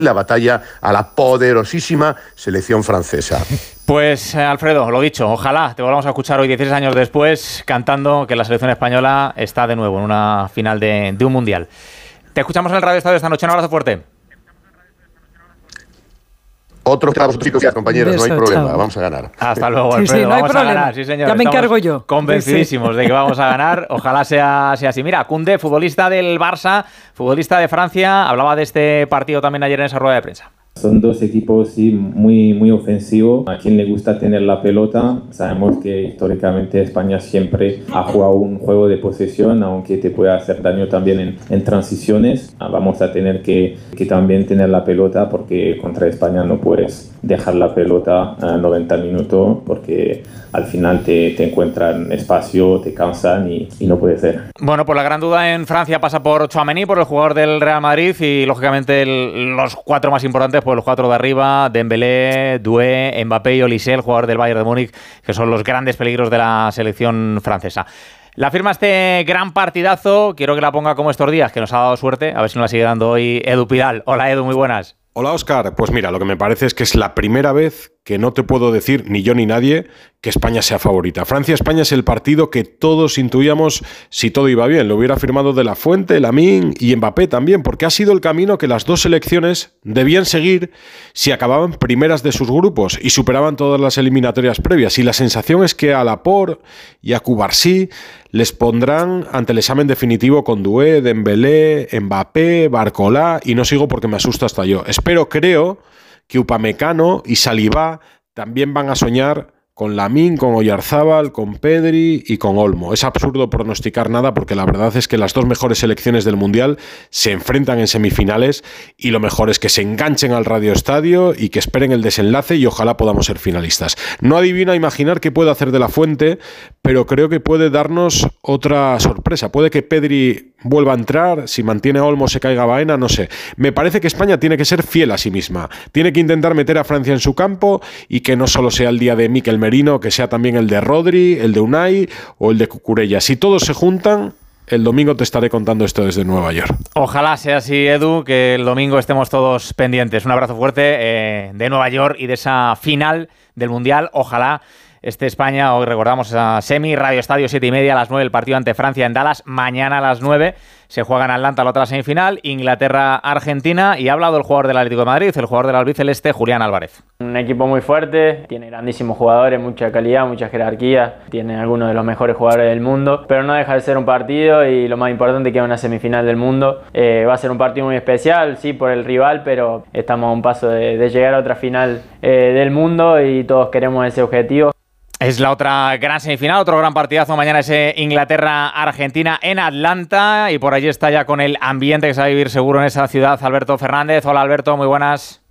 la batalla a la poderosísima selección francesa. Pues Alfredo, lo dicho, ojalá te volvamos a escuchar hoy 16 años después cantando que la selección española está de nuevo en una final de un mundial. Te escuchamos en el Radio Estadio esta noche, un abrazo fuerte. Otros chicos, compañeros, no hay problema, chao. Vamos a ganar. Hasta luego, Alfredo, sí, no hay vamos problema. a ganar, sí señor. Ya me encargo Estamos yo. convencidísimos de que vamos a ganar, ojalá sea así. Mira, Koundé, futbolista del Barça, futbolista de Francia, hablaba de este partido también ayer en esa rueda de prensa. Son dos equipos sí, muy ofensivos. A quien le gusta tener la pelota, sabemos que históricamente España siempre ha jugado un juego de posesión, aunque te puede hacer daño también en transiciones. Vamos a tener que también tener la pelota, porque contra España no puedes dejar la pelota a 90 minutos, porque al final te encuentran espacio, te cansan y no puede ser. Bueno, pues la gran duda en Francia pasa por Tchouaméni, por el jugador del Real Madrid, y lógicamente los cuatro más importantes, pues los cuatro de arriba, Dembélé, Doué, Mbappé y Olise, el jugador del Bayern de Múnich, que son los grandes peligros de la selección francesa. La firma este gran partidazo, quiero que la ponga como estos días, que nos ha dado suerte, a ver si nos la sigue dando hoy Edu Pidal. Hola Edu, muy buenas. Hola Óscar, pues mira, lo que me parece es que es la primera vez que no te puedo decir, ni yo ni nadie, que España sea favorita. Francia-España es el partido que todos intuíamos si todo iba bien. Lo hubiera firmado De La Fuente, Lamine y Mbappé también, porque ha sido el camino que las dos selecciones debían seguir si acababan primeras de sus grupos y superaban todas las eliminatorias previas. Y la sensación es que a Laporte y a Cubarsí les pondrán ante el examen definitivo con Doué, Dembélé, Mbappé, Barcola, y no sigo porque me asusta hasta yo. Creo que Upamecano y Saliba también van a soñar con Lamine, con Oyarzábal, con Pedri y con Olmo. Es absurdo pronosticar nada, porque la verdad es que las dos mejores selecciones del Mundial se enfrentan en semifinales, y lo mejor es que se enganchen al Radio Estadio y que esperen el desenlace, y ojalá podamos ser finalistas. No adivino a imaginar qué puede hacer De La Fuente, pero creo que puede darnos otra sorpresa. Puede que Pedri vuelva a entrar, si mantiene a Olmo se caiga Baena, no sé. Me parece que España tiene que ser fiel a sí misma. Tiene que intentar meter a Francia en su campo, y que no solo sea el día de Mikel Merino, que sea también el de Rodri, el de Unai o el de Cucurella. Si todos se juntan, el domingo te estaré contando esto desde Nueva York. Ojalá sea así, Edu, que el domingo estemos todos pendientes. Un abrazo fuerte de Nueva York y de esa final del Mundial. Ojalá España, hoy recordamos esa semi, Radio Estadio 7:30 a las 9, el partido ante Francia en Dallas. Mañana a las 9 se juega en Atlanta la otra semifinal, Inglaterra-Argentina, y ha hablado el jugador del Atlético de Madrid, el jugador del albiceleste, Julián Álvarez. Un equipo muy fuerte, tiene grandísimos jugadores, mucha calidad, mucha jerarquía, tiene algunos de los mejores jugadores del mundo, pero no deja de ser un partido, y lo más importante que es una semifinal del mundo. Va a ser un partido muy especial, sí, por el rival, pero estamos a un paso de llegar a otra final del mundo, y todos queremos ese objetivo. Es la otra gran semifinal, otro gran partidazo. Mañana ese Inglaterra-Argentina en Atlanta, y por allí está ya con el ambiente que se va a vivir seguro en esa ciudad Alberto Fernández. Hola Alberto, muy buenas.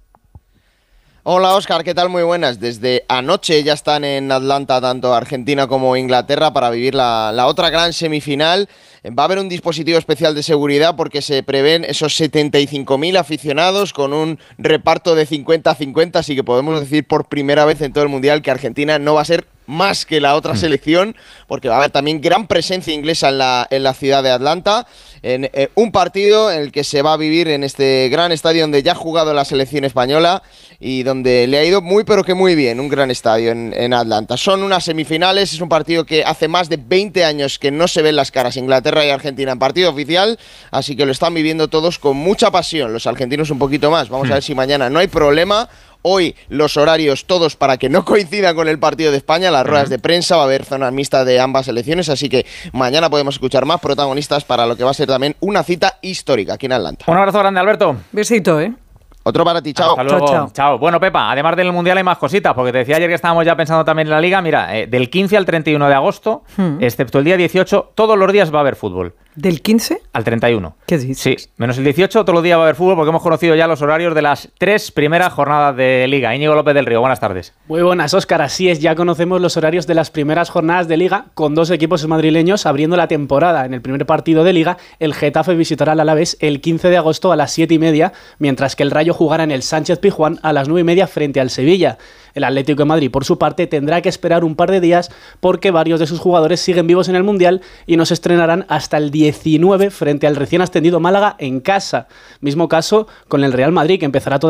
Hola Óscar, ¿qué tal? Muy buenas. Desde anoche ya están en Atlanta tanto Argentina como Inglaterra para vivir la otra gran semifinal. Va a haber un dispositivo especial de seguridad, porque se prevén esos 75.000 aficionados con un reparto de 50-50, así que podemos decir por primera vez en todo el Mundial que Argentina no va a ser más que la otra selección, porque va a haber también gran presencia inglesa en la ciudad de Atlanta, en un partido en el que se va a vivir en este gran estadio donde ya ha jugado la selección española y donde le ha ido muy pero que muy bien, un gran estadio en Atlanta. Son unas semifinales, es un partido que hace más de 20 años que no se ven las caras Inglaterra y Argentina en partido oficial, así que lo están viviendo todos con mucha pasión, los argentinos un poquito más. Vamos a ver si mañana no hay problema. Hoy los horarios todos para que no coincidan con el partido de España, las ruedas de prensa, va a haber zonas mixtas de ambas selecciones, así que mañana podemos escuchar más protagonistas para lo que va a ser también una cita histórica aquí en Atlanta. Un abrazo grande, Alberto. Besito, ¿eh? Otro para ti, chao. Hasta luego. Chao. Chao. Bueno, Pepa, además del Mundial hay más cositas, porque te decía ayer que estábamos ya pensando también en la Liga. Mira, del 15 al 31 de agosto, excepto el día 18, todos los días va a haber fútbol. ¿Del 15? Al 31. ¿Qué dices? Sí, menos el 18, todos los días va a haber fútbol, porque hemos conocido ya los horarios de las 3 primeras jornadas de Liga. Íñigo López del Río, buenas tardes. Muy buenas, Óscar. Así es, ya conocemos los horarios de las primeras jornadas de Liga, con dos equipos madrileños abriendo la temporada. En el primer partido de Liga, el Getafe visitará al Alavés el 15 de agosto a las 7:30, mientras que el Rayo jugará en el Sánchez Pizjuán a las 9:30 frente al Sevilla. El Atlético de Madrid, por su parte, tendrá que esperar un par de días porque varios de sus jugadores siguen vivos en el Mundial y no se estrenarán hasta el 19 frente al recién ascendido Málaga en casa. Mismo caso con el Real Madrid, que empezará